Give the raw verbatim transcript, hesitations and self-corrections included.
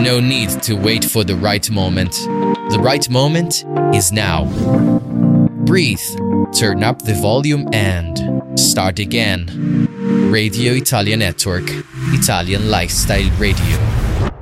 No need to wait for the right moment. The right moment is now. Breathe, turn up the volume and start again. Radio Italia Network, Italian Lifestyle Radio.